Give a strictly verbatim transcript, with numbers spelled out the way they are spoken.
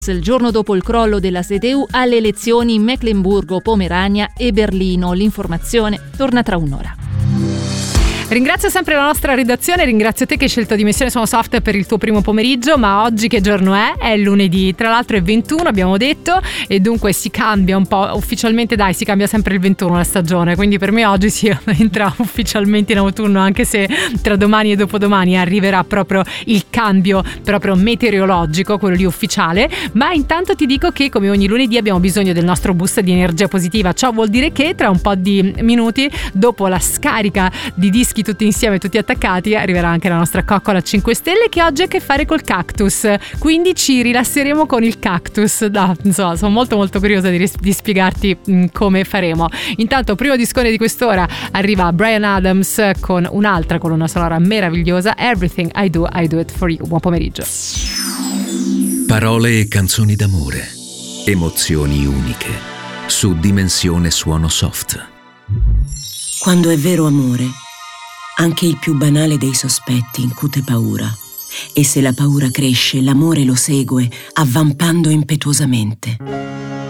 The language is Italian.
il giorno dopo il crollo della C D U alle elezioni in Meclemburgo, Pomerania e Berlino. L'informazione torna tra un'ora. Ringrazio sempre la nostra redazione, ringrazio te che hai scelto Dimensione Suono Soft per il tuo primo pomeriggio, ma oggi che giorno è? È lunedì, tra l'altro è ventuno abbiamo detto, e dunque si cambia un po', ufficialmente dai si cambia sempre il ventuno la stagione, quindi per me oggi si entra ufficialmente in autunno, anche se tra domani e dopodomani arriverà proprio il cambio proprio meteorologico, quello lì ufficiale. Ma intanto ti dico che come ogni lunedì abbiamo bisogno del nostro boost di energia positiva, ciò vuol dire che tra un po' di minuti, dopo la scarica di dischi tutti insieme, tutti attaccati, arriverà anche la nostra coccola cinque stelle, che oggi ha a che fare col cactus, quindi ci rilasseremo con il cactus. No, insomma, sono molto molto curiosa di, ris- di spiegarti mh, come faremo. Intanto, primo discone di quest'ora arriva Bryan Adams con un'altra colonna sonora meravigliosa, Everything I Do, I Do It For You. Buon pomeriggio. Parole e canzoni d'amore, emozioni uniche, su Dimensione Suono Soft. Quando è vero amore, anche il più banale dei sospetti incute paura, e se la paura cresce, l'amore lo segue, avvampando impetuosamente.